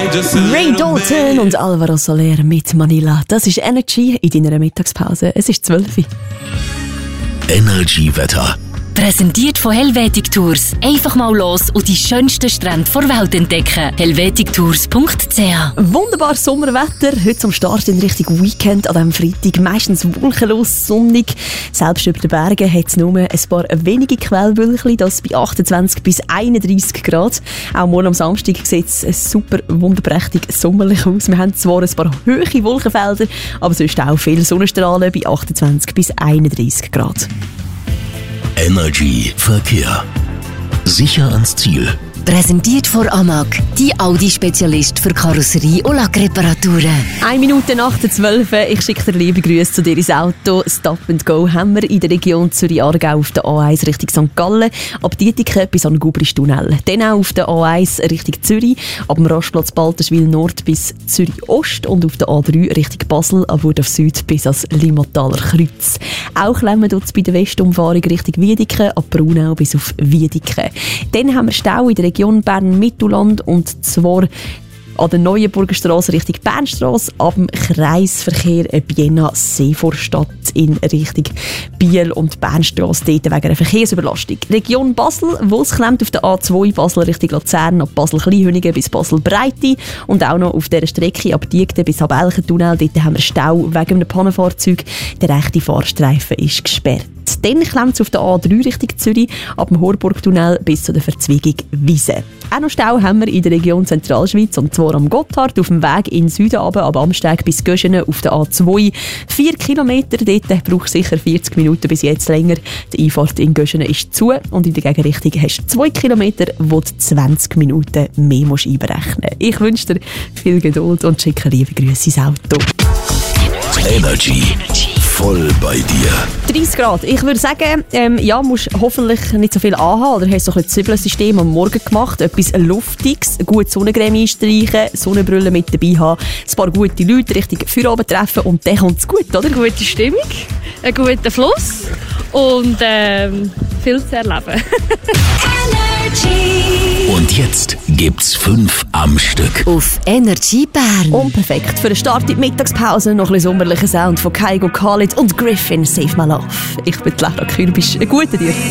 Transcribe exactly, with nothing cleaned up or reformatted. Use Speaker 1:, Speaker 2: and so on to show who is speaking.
Speaker 1: Ray Dalton und Alvaro Soler mit Manila. Das ist Energy in deiner Mittagspause. Es ist zwölf Uhr.
Speaker 2: Energy Wetter.
Speaker 3: Präsentiert von Helvetic Tours. Einfach mal los und die schönsten Strände der Welt entdecken. helvetic tours punkt c h.
Speaker 1: Wunderbares Sommerwetter. Heute zum Start in Richtung Weekend an diesem Freitag. Meistens wolkenlos, sonnig. Selbst über den Bergen hat es nur ein paar wenige Quellwölkchen, das bei achtundzwanzig bis einunddreissig Grad. Auch morgen am Samstag sieht es super wunderprächtig sommerlich aus. Wir haben zwar ein paar hohe Wolkenfelder, aber sonst auch viele Sonnenstrahlen bei achtundzwanzig bis einunddreissig Grad.
Speaker 2: Energy Verkehr. Sicher ans Ziel.
Speaker 3: Präsentiert von Amag, die Audi-Spezialist für Karosserie- und Lackreparaturen.
Speaker 1: Eine Minute nach der zwölf. Ich schicke dir liebe Grüße zu dir ins Auto. Stop and Go haben wir in der Region Zürich-Aargau auf der A eins Richtung Sankt Gallen, ab Dietiken bis an den Gubristunnel. Dann auch auf der A eins Richtung Zürich, ab dem Rastplatz Balterschwil Nord bis Zürich-Ost und auf der A drei Richtung Basel, ab Wurf Süd bis ans Limmataler Kreuz. Auch klemmen dort bei der Westumfahrung Richtung Wiedeken, ab Braunau bis auf Wiedeken. Dann haben wir Stau in der Region Bern-Mittelland und zwar an der Neuenburger Straße Richtung Bernstrasse, ab dem Kreisverkehr Biena-Seevorstadt in Richtung Biel und Bernstrasse, dort wegen einer Verkehrsüberlastung. Region Basel, wo es klemmt auf der A zwei Basel Richtung Luzern, ab Basel-Kleinhünigen bis Basel-Breite und auch noch auf dieser Strecke ab Diegden bis Abelchentunnel, dort haben wir Stau wegen einem Pannenfahrzeug. Der rechte Fahrstreifen ist gesperrt. Dann klemmt es auf der A drei Richtung Zürich, ab dem Horburgtunnel bis zu der Verzweigung Wiese. Auch noch Stau haben wir in der Region Zentralschweiz, und zwar am Gotthard, auf dem Weg in den Süden runter, ab Amsteg bis Göschenen auf der A zwei. Vier Kilometer, dort braucht es sicher vierzig Minuten bis jetzt länger. Die Einfahrt in Göschenen ist zu und in der Gegenrichtung hast du zwei Kilometer, wo du zwanzig Minuten mehr musst einberechnen musst. Ich wünsche dir viel Geduld und schicke liebe Grüße ins Auto.
Speaker 2: Energy. Voll bei dir.
Speaker 1: dreißig Grad. Ich würde sagen, ähm, ja, musst hoffentlich nicht so viel anhaben. Oder hast du so ein Zwiebelsystem am Morgen gemacht. Etwas Luftiges, gut Sonnencreme einstreichen, Sonnenbrille mit dabei haben, ein paar gute Leute richtig Feierabend treffen und dann kommt es gut, oder?
Speaker 4: Eine gute Stimmung, einen guten Fluss und ähm, viel zu erleben.
Speaker 2: Und jetzt gibt's fünf am Stück.
Speaker 3: Auf Energy Bern.
Speaker 1: Und perfekt für den Start in die Mittagspause. Noch ein bisschen sommerlicher Sound von Kygo Khalid und Griffin, Save My Love. Ich bin Lara Kürbisch. Einen guten dir.